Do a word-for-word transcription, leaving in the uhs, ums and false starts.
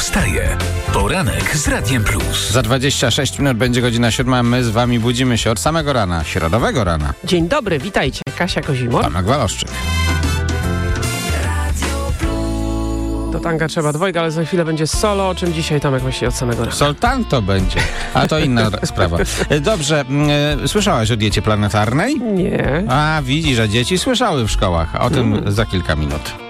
wstaje. Poranek z Radiem Plus. Za dwadzieścia sześć minut będzie godzina siódma. My z wami budzimy się od samego rana, środowego rana. Dzień dobry, witajcie. Kasia Kozimor. Tomek Waloszczyk. Do tanga trzeba dwojga, ale za chwilę będzie solo, o czym dzisiaj Tomek myśli od samego rana. Soltan to będzie, a to inna sprawa. Dobrze, e, słyszałaś o diecie planetarnej? Nie. A widzisz, że dzieci słyszały w szkołach. O tym mm. za kilka minut.